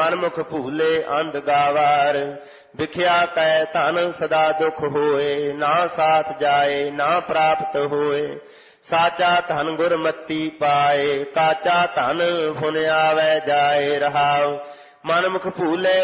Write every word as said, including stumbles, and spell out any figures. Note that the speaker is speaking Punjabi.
ਮਨ ਮੁਖ ਭੂਲੇ ਅੰਧ ਗਾਵਾਰ। ਵਿਖਿਆ ਕੈ ਧਨ ਸਦਾ ਦੁਖ ਹੋਏ, ਨਾ ਸਾਥ ਜਾਏ ਨਾ ਪ੍ਰਾਪਤ ਹੋਏ। ਸਾਚਾ ਧਨ ਗੁਰਮਤੀ ਪਾਏ, ਕਾਚਾ ਧਨ ਫੁਨ ਆਵੈ ਜਾਏ। ਰਹਾਉ ਮਨ ਮੁਖ ਭੂਲੇ